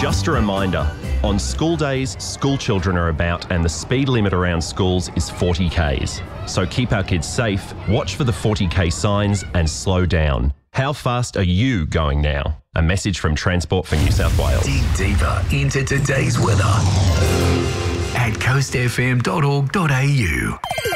Just a reminder, on school days, school children are about and the speed limit around schools is 40 Ks. So keep our kids safe, watch for the 40 K signs and slow down. How fast are you going now? A message from Transport for New South Wales. Dig deeper into today's weather at coastfm.org.au.